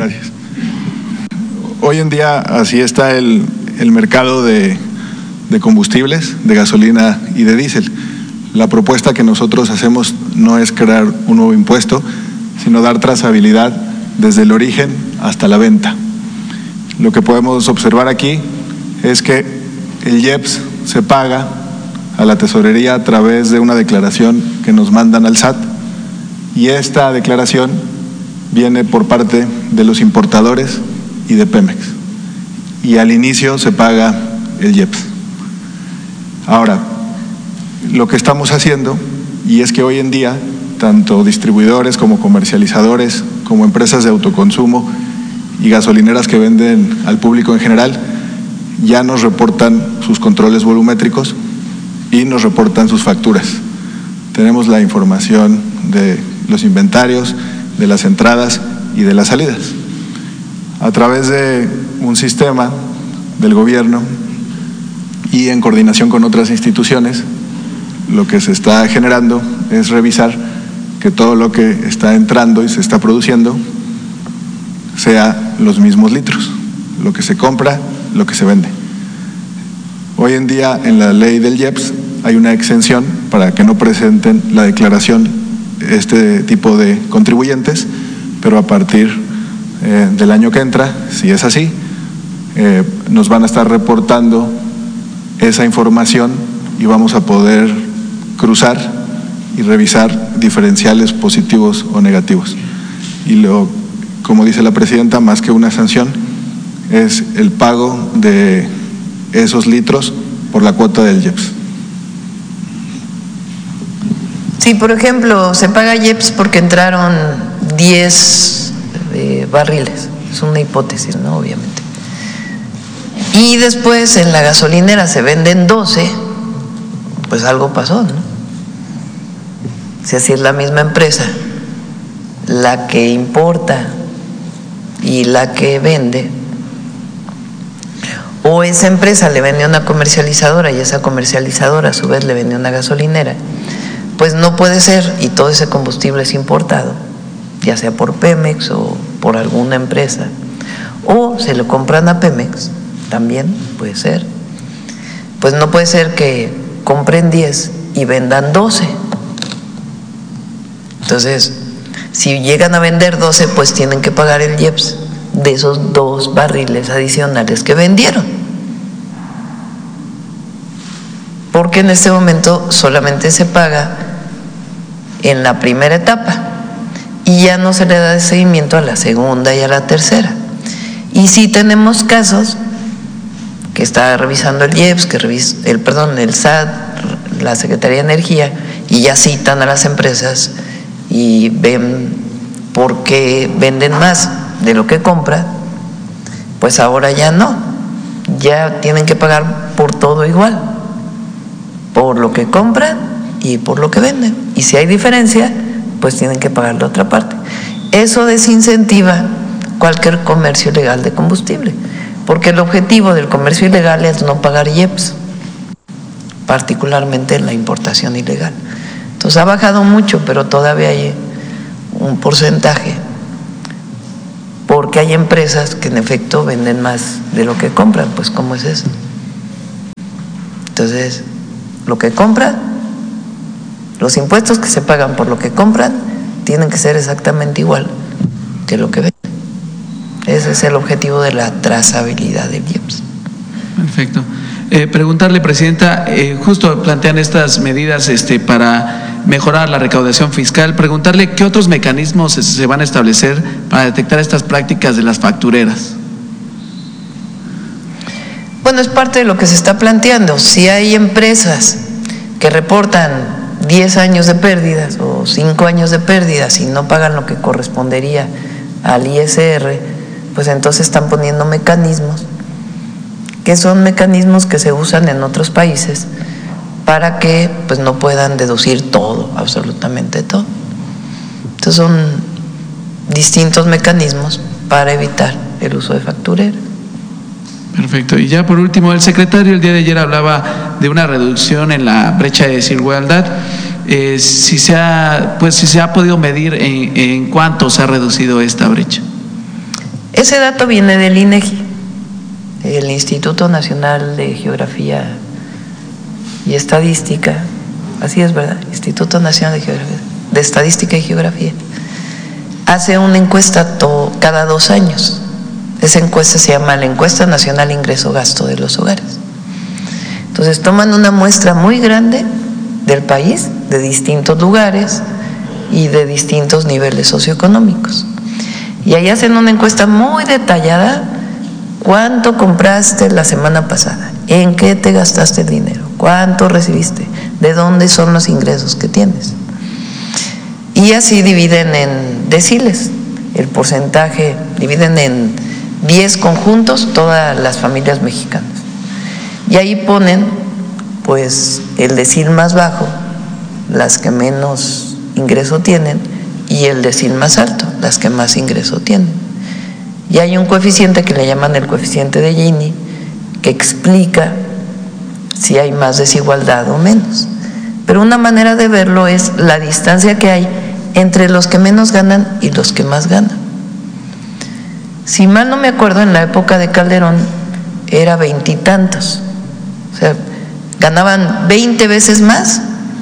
Gracias. Hoy en día así está el mercado de combustibles, de gasolina y de diésel. La propuesta que nosotros hacemos no es crear un nuevo impuesto, sino dar trazabilidad desde el origen hasta la venta. Lo que podemos observar aquí es que el IEPS se paga a la tesorería a través de una declaración que nos mandan al SAT, y esta declaración viene por parte de los importadores y de Pemex, y al inicio se paga el IEPS. Ahora, lo que estamos haciendo, y es que hoy en día tanto distribuidores como comercializadores, como empresas de autoconsumo y gasolineras que venden al público en general, ya nos reportan sus controles volumétricos y nos reportan sus facturas. Tenemos la información de los inventarios, de las entradas y de las salidas. A través de un sistema del gobierno y en coordinación con otras instituciones, lo que se está generando es revisar que todo lo que está entrando y se está produciendo sea los mismos litros, lo que se compra, lo que se vende. Hoy en día en la ley del IEPS hay una exención para que no presenten la declaración este tipo de contribuyentes, pero a partir del año que entra, si es así, nos van a estar reportando esa información y vamos a poder cruzar y revisar diferenciales positivos o negativos. Y como dice la presidenta, más que una sanción, es el pago de esos litros por la cuota del IEPS. Sí, por ejemplo, se paga IEPS porque entraron 10 barriles, es una hipótesis, ¿no? Obviamente. Y después en la gasolinera se venden 12, pues algo pasó, ¿no? Si así es la misma empresa, la que importa y la que vende, o esa empresa le vende a una comercializadora y esa comercializadora a su vez le vende a una gasolinera, pues no puede ser, y todo ese combustible es importado, ya sea por Pemex o por alguna empresa, o se lo compran a Pemex, también puede ser. Pues no puede ser que compren 10 y vendan 12. Entonces, si llegan a vender 12, pues tienen que pagar el IEPS de esos 2 barriles adicionales que vendieron. Porque en este momento solamente se paga en la primera etapa y ya no se le da seguimiento a la segunda y a la tercera. Y sí tenemos casos que está revisando el IEPS, el SAT, la Secretaría de Energía, y ya citan a las empresas y ven por qué venden más de lo que compran, pues ahora ya no, ya tienen que pagar por todo igual, por lo que compran y por lo que venden, y si hay diferencia, pues tienen que pagar la otra parte. Eso desincentiva cualquier comercio ilegal de combustible, porque el objetivo del comercio ilegal es no pagar IEPS, particularmente en la importación ilegal. Entonces ha bajado mucho, pero todavía hay un porcentaje, porque hay empresas que en efecto venden más de lo que compran. Pues ¿cómo es eso? Entonces, lo que compran, los impuestos que se pagan por lo que compran tienen que ser exactamente igual que lo que venden. Ese es el objetivo de la trazabilidad del IEPS. Perfecto. Preguntarle, presidenta, justo plantean estas medidas para mejorar la recaudación fiscal, preguntarle qué otros mecanismos se van a establecer para detectar estas prácticas de las factureras. Bueno, es parte de lo que se está planteando. Si hay empresas que reportan 10 años de pérdidas o 5 años de pérdidas y no pagan lo que correspondería al ISR, pues entonces están poniendo mecanismos que son mecanismos que se usan en otros países para que pues no puedan deducir todo, absolutamente todo. Entonces son distintos mecanismos para evitar el uso de factureras. Perfecto. Y ya por último, el secretario el día de ayer hablaba de una reducción en la brecha de desigualdad. Si se ha podido medir en cuánto se ha reducido esta brecha. Ese dato viene del INEGI, el Instituto Nacional de Geografía y Estadística, así es, ¿verdad? Instituto Nacional de Estadística y Geografía. Hace una encuesta cada 2 años. Esa encuesta se llama la Encuesta Nacional Ingreso-Gasto de los Hogares. Entonces toman una muestra muy grande del país, de distintos lugares y de distintos niveles socioeconómicos. Y ahí hacen una encuesta muy detallada: ¿cuánto compraste la semana pasada? ¿En qué te gastaste el dinero? ¿Cuánto recibiste? ¿De dónde son los ingresos que tienes? Y así dividen en deciles el porcentaje, dividen en 10 conjuntos todas las familias mexicanas. Y ahí ponen, pues, el decil más bajo, las que menos ingreso tienen, y el decil más alto, las que más ingreso tienen. Y hay un coeficiente que le llaman el coeficiente de Gini, que explica si hay más desigualdad o menos. Pero una manera de verlo es la distancia que hay entre los que menos ganan y los que más ganan. Si mal no me acuerdo, en la época de Calderón era 20 y tantos. O sea, ganaban 20 veces más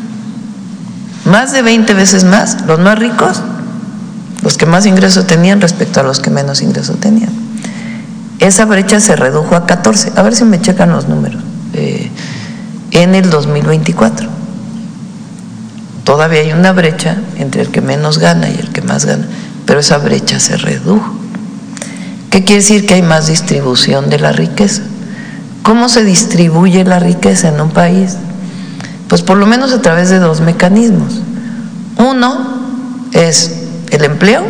de 20 veces más los más ricos, los que más ingreso tenían respecto a los que menos ingreso tenían. Esa brecha se redujo a 14, a ver si me checan los números, en el 2024. Todavía hay una brecha entre el que menos gana y el que más gana, pero esa brecha se redujo. ¿Qué quiere decir? Que hay más distribución de la riqueza. ¿Cómo se distribuye la riqueza en un país? Pues por lo menos a través de 2 mecanismos. Uno es el empleo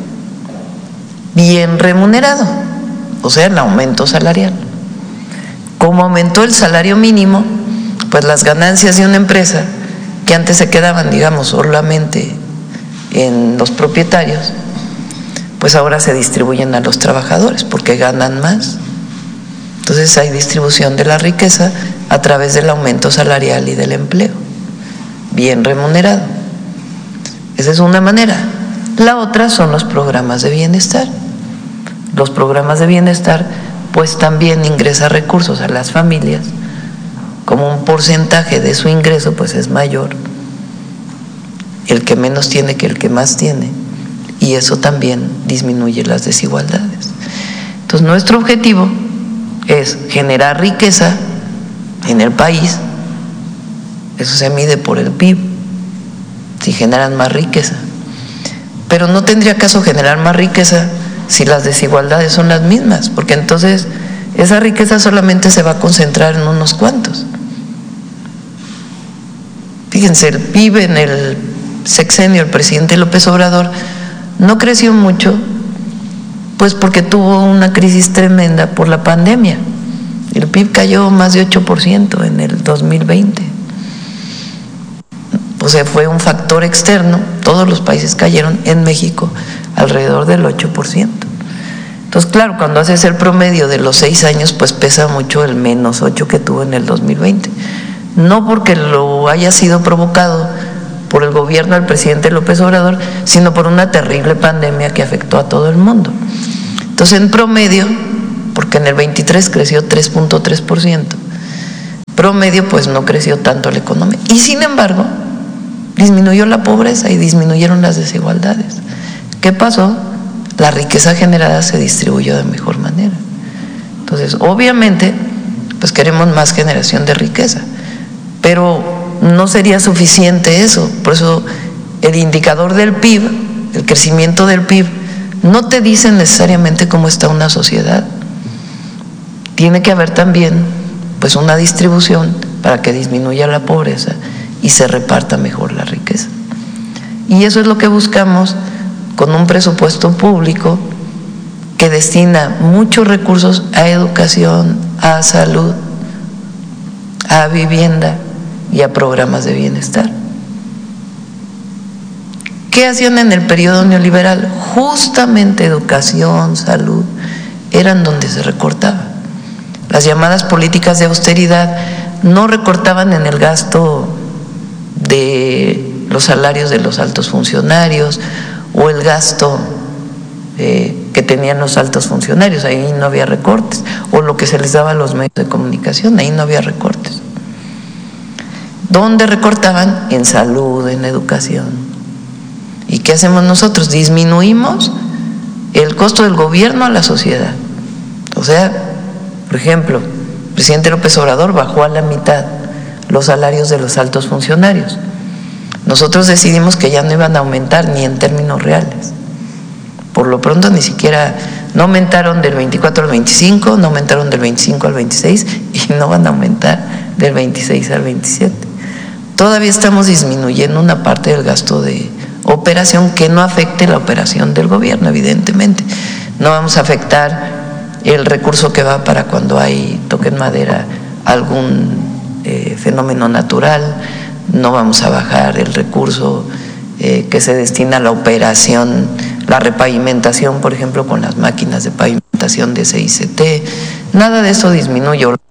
bien remunerado, o sea, el aumento salarial. Como aumentó el salario mínimo, pues las ganancias de una empresa, que antes se quedaban, digamos, solamente en los propietarios, pues ahora se distribuyen a los trabajadores porque ganan más. Entonces hay distribución de la riqueza a través del aumento salarial y del empleo, bien remunerado. Esa es una manera. La otra son los programas de bienestar. Los programas de bienestar pues también ingresan recursos a las familias, como un porcentaje de su ingreso pues es mayor el que menos tiene que el que más tiene, y eso también disminuye las desigualdades. Entonces nuestro objetivo es generar riqueza en el país. Eso se mide por el PIB, si generan más riqueza. Pero no tendría caso generar más riqueza si las desigualdades son las mismas, porque entonces esa riqueza solamente se va a concentrar en unos cuantos. Fíjense, el PIB en el sexenio del presidente López Obrador no creció mucho, pues porque tuvo una crisis tremenda por la pandemia. El PIB cayó más de 8% en el 2020. O sea, fue un factor externo, todos los países cayeron, en México alrededor del 8%. Entonces, claro, cuando haces el promedio de los 6 años, pues pesa mucho el -8 que tuvo en el 2020. No porque lo haya sido provocado por el gobierno del presidente López Obrador, sino por una terrible pandemia que afectó a todo el mundo. Entonces, en promedio, porque en el 23 creció 3.3%, promedio pues no creció tanto la economía. Y sin embargo, disminuyó la pobreza y disminuyeron las desigualdades. ¿Qué pasó? La riqueza generada se distribuyó de mejor manera. Entonces, obviamente, pues queremos más generación de riqueza, pero no sería suficiente eso. Por eso el indicador del PIB, el crecimiento del PIB, no te dice necesariamente cómo está una sociedad. Tiene que haber también pues una distribución para que disminuya la pobreza y se reparta mejor la riqueza. Y eso es lo que buscamos con un presupuesto público que destina muchos recursos a educación, a salud, a vivienda y a programas de bienestar. ¿Qué hacían en el periodo neoliberal? Justamente educación, salud, eran donde se recortaba. Las llamadas políticas de austeridad no recortaban en el gasto de los salarios de los altos funcionarios o el gasto que tenían los altos funcionarios, ahí no había recortes, o lo que se les daba a los medios de comunicación, ahí no había recortes. ¿Dónde recortaban? En salud, en educación. ¿Y qué hacemos nosotros? Disminuimos el costo del gobierno a la sociedad. O sea, por ejemplo, el presidente López Obrador bajó a la mitad los salarios de los altos funcionarios. Nosotros decidimos que ya no iban a aumentar ni en términos reales. Por lo pronto ni siquiera, no aumentaron del 24 al 25, no aumentaron del 25 al 26 y no van a aumentar del 26 al 27. Todavía estamos disminuyendo una parte del gasto de operación que no afecte la operación del gobierno, evidentemente. No vamos a afectar el recurso que va para cuando hay, toquen madera, algún fenómeno natural, no vamos a bajar el recurso que se destina a la operación, la repavimentación, por ejemplo, con las máquinas de pavimentación de CICT, nada de eso disminuye. La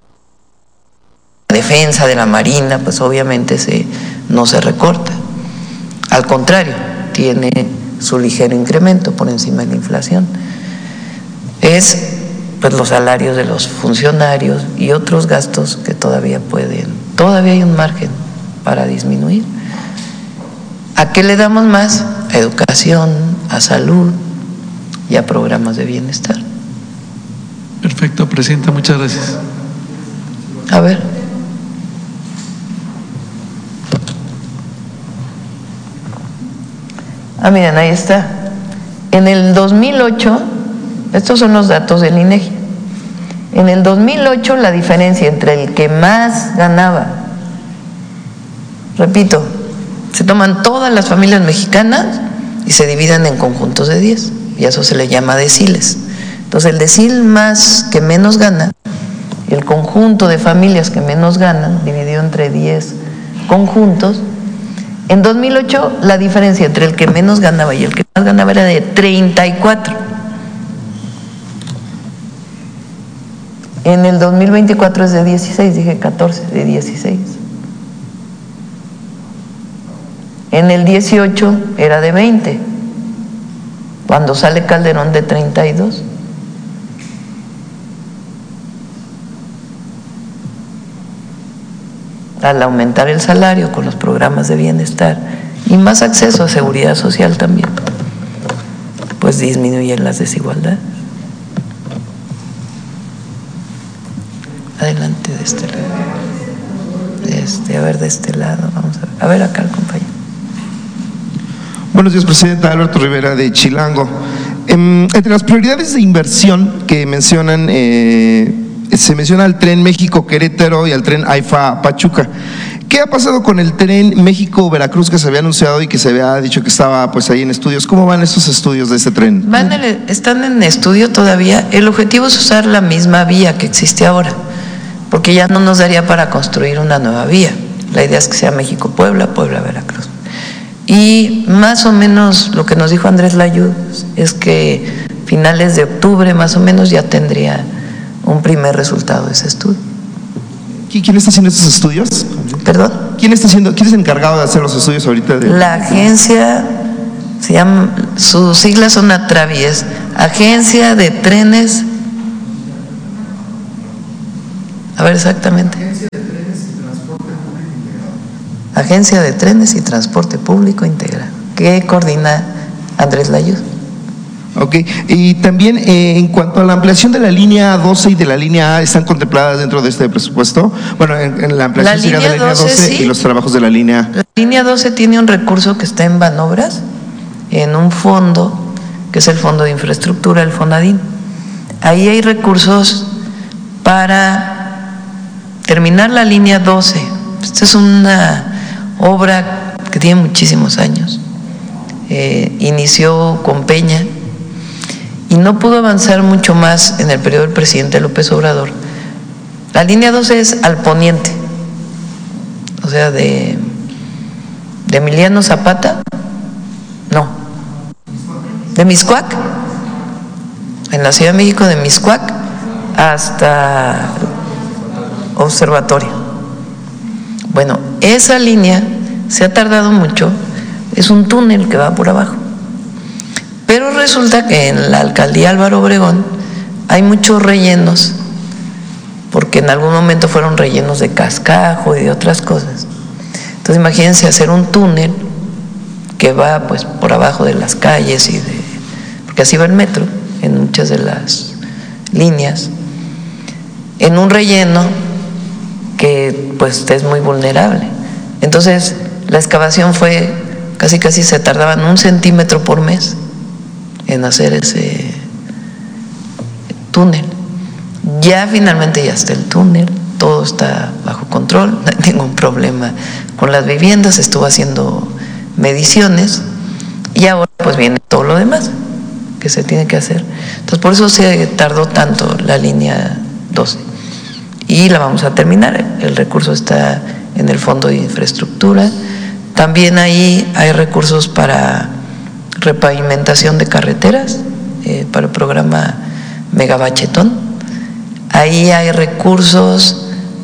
defensa de la Marina, pues obviamente no se recorta, al contrario, tiene su ligero incremento por encima de la inflación. Es pues los salarios de los funcionarios y otros gastos que todavía hay un margen para disminuir. ¿A qué le damos más? A educación, a salud y a programas de bienestar. Perfecto, presidenta, muchas gracias. A ver. Miren, ahí está. En el 2008, estos son los datos del INEGI. En el 2008 la diferencia entre el que más ganaba, repito, se toman todas las familias mexicanas y se dividen en conjuntos de 10, y a eso se le llama deciles. Entonces el decil que menos gana, el conjunto de familias que menos ganan, dividido entre 10 conjuntos. En 2008 la diferencia entre el que menos ganaba y el que más ganaba era de 34. En el 2024 es de 16, dije 14, de 16. En el 18 era de 20, cuando sale Calderón de 32. Al aumentar el salario con los programas de bienestar y más acceso a seguridad social también, pues disminuyen las desigualdades. Adelante de este lado. De este lado, vamos a ver acá el compañero. Buenos días, presidenta. Alberto Rivera, de Chilango. Entre las prioridades de inversión que mencionan, se menciona el tren México-Querétaro y el tren AIFA-Pachuca. ¿Qué ha pasado con el tren México-Veracruz que se había anunciado y que se había dicho que estaba pues ahí en estudios? ¿Cómo van estos estudios de este tren? Están en estudio todavía. El objetivo es usar la misma vía que existe ahora, porque ya no nos daría para construir una nueva vía. La idea es que sea México-Puebla, Puebla-Veracruz. Y más o menos lo que nos dijo Andrés Layud es que finales de octubre más o menos ya tendría un primer resultado de ese estudio. ¿Quién está haciendo estos estudios? ¿Perdón? ¿Quién es encargado de hacer los estudios ahorita? La agencia, se llama, sus siglas son ATRAVI, es Agencia de Trenes. A ver exactamente. Agencia de Trenes y Transporte Público Integral, que coordina Andrés Layud. Ok, y también en cuanto a la ampliación de la línea 12 y de la línea A, ¿están contempladas dentro de este presupuesto? Bueno, en la ampliación de la línea 12 sí, y los trabajos de la línea. La línea 12 tiene un recurso que está en Banobras, en un fondo, que es el Fondo de Infraestructura, el FONADIN. Ahí hay recursos para terminar la línea 12. Esta es una obra que tiene muchísimos años. Inició con Peña y no pudo avanzar mucho más en el periodo del presidente López Obrador. La línea 12 es al poniente, o sea, de Emiliano Zapata, no, de Mixcoac, en la Ciudad de México, de Mixcoac hasta Observatorio. Bueno, esa línea se ha tardado mucho, es un túnel que va por abajo, pero resulta que en la alcaldía Álvaro Obregón hay muchos rellenos, porque en algún momento fueron rellenos de cascajo y de otras cosas. Entonces imagínense hacer un túnel que va pues por abajo de las calles porque así va el metro en muchas de las líneas, en un relleno que pues es muy vulnerable. Entonces la excavación fue casi se tardaban 1 centímetro por mes en hacer ese túnel. Ya finalmente ya está el túnel, todo está bajo control, no hay ningún problema con las viviendas, estuvo haciendo mediciones y ahora pues viene todo lo demás que se tiene que hacer. Entonces por eso se tardó tanto la línea 12 y la vamos a terminar. El recurso está en el Fondo de Infraestructura. También ahí hay recursos para repavimentación de carreteras, para el programa Megabachetón. Ahí hay recursos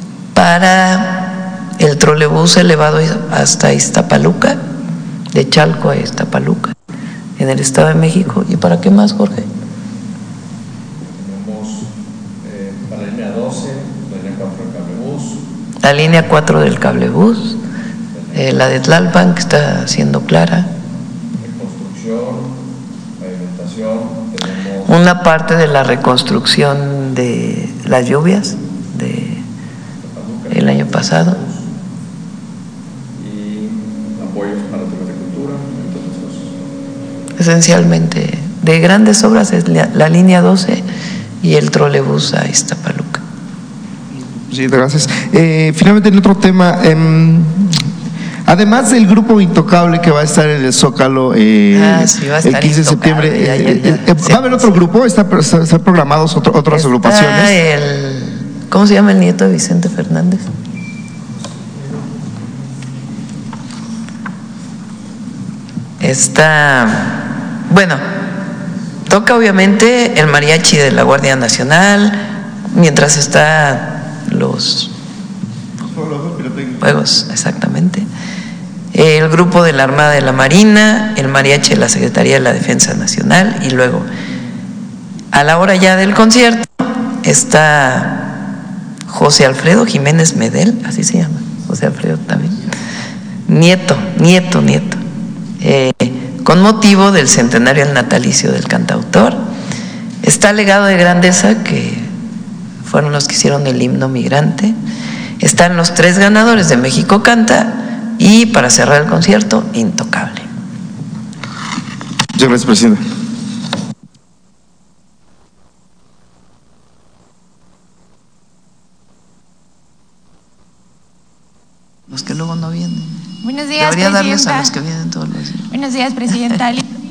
para el trolebús elevado hasta Iztapaluca, de Chalco a Iztapaluca, en el Estado de México. ¿Y para qué más, Jorge? Tenemos para la línea 12, la línea 4 del cablebús. La línea 4 del cablebús, la de Tlalpan, que está siendo clara. Reconstrucción, pavimentación, tenemos una parte de la reconstrucción de las lluvias del año pasado. Y apoyos para temas de cultura, entre otras cosas. Esencialmente, de grandes obras es la línea 12 y el trolebús a Iztapaluca. Sí, gracias. Finalmente, en otro tema, además del grupo Intocable que va a estar en el Zócalo sí, va a estar el 15 de septiembre, ¿va a haber otro grupo? ¿Están programados otras agrupaciones? ¿Cómo se llama el nieto de Vicente Fernández? Toca obviamente el mariachi de la Guardia Nacional, mientras está los juegos, exactamente. El grupo de la Armada de la Marina, el mariachi de la Secretaría de la Defensa Nacional, y luego, a la hora ya del concierto, está José Alfredo Jiménez Medel, así se llama, José Alfredo también, nieto, con motivo del centenario natalicio del cantautor. Está Legado de Grandeza, que fueron los que hicieron el himno migrante. Están los 3 ganadores de México Canta y, para cerrar el concierto, Intocable. Muchas gracias, presidente. Los que luego no vienen. Buenos días, debería presidenta. darles a los que vienen todos los días. Buenos días, presidenta.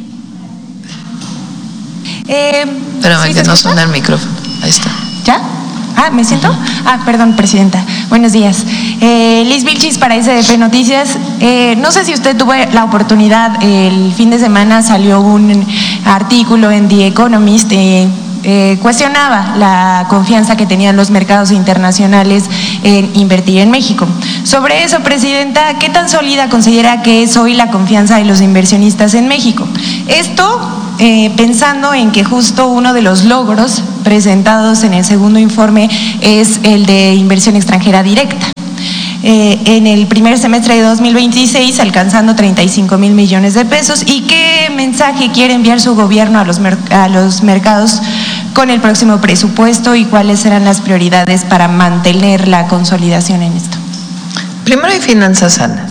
Espérame, ¿sí que no suena el micrófono. Ahí está. ¿Ya? ¿Me siento? Perdón, presidenta. Buenos días. Liz Vilchis para SDP Noticias. No sé si usted tuvo la oportunidad, el fin de semana salió un artículo en The Economist, cuestionaba la confianza que tenían los mercados internacionales en invertir en México. Sobre eso, presidenta, ¿qué tan sólida considera que es hoy la confianza de los inversionistas en México? Esto pensando en que justo uno de los logros presentados en el segundo informe es el de inversión extranjera directa. En el primer semestre de 2026 alcanzando 35,000 millones de pesos. ¿Y qué mensaje quiere enviar su gobierno a los mercados con el próximo presupuesto y cuáles serán las prioridades para mantener la consolidación en esto? Primero, hay finanzas sanas.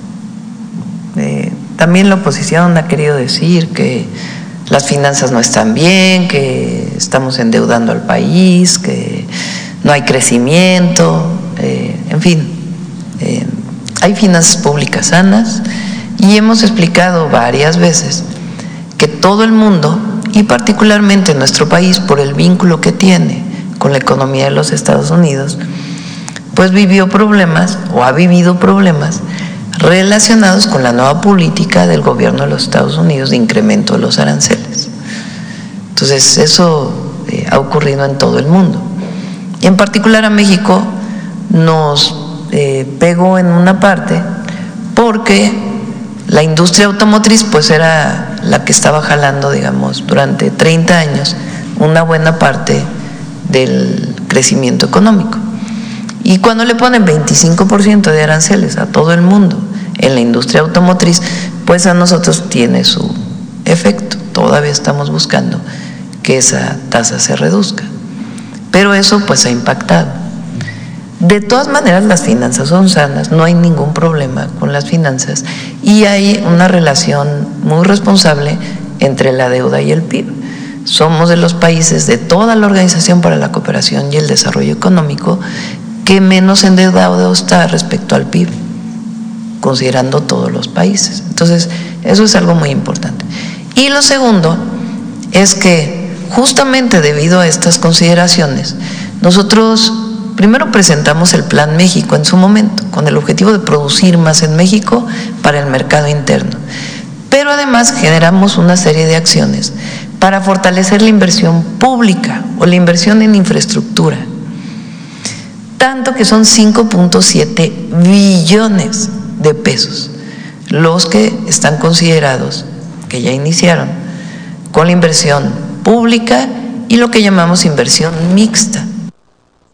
También la oposición ha querido decir que las finanzas no están bien, que estamos endeudando al país, que no hay crecimiento, en fin. Hay finanzas públicas sanas y hemos explicado varias veces que todo el mundo, y particularmente nuestro país, por el vínculo que tiene con la economía de los Estados Unidos, pues vivió problemas o ha vivido problemas relacionados con la nueva política del gobierno de los Estados Unidos de incremento de los aranceles. Entonces eso ha ocurrido en todo el mundo y en particular a México nos pegó en una parte porque La industria automotriz pues era la que estaba jalando, digamos, durante 30 años una buena parte del crecimiento económico. Y cuando le ponen 25% de aranceles a todo el mundo en la industria automotriz, pues a nosotros tiene su efecto. Todavía estamos buscando que esa tasa se reduzca. Pero eso pues ha impactado. De todas maneras, las finanzas son sanas, no hay ningún problema con las finanzas y hay una relación muy responsable entre la deuda y el PIB. Somos de los países de toda la Organización para la Cooperación y el Desarrollo Económico que menos endeudado está respecto al PIB, considerando todos los países. Entonces, eso es algo muy importante. Y lo segundo es que justamente debido a estas consideraciones, nosotros primero presentamos el Plan México en su momento, con el objetivo de producir más en México para el mercado interno. Pero además generamos una serie de acciones para fortalecer la inversión pública o la inversión en infraestructura. Tanto que son 5.7 billones de pesos los que están considerados, que ya iniciaron, con la inversión pública y lo que llamamos inversión mixta,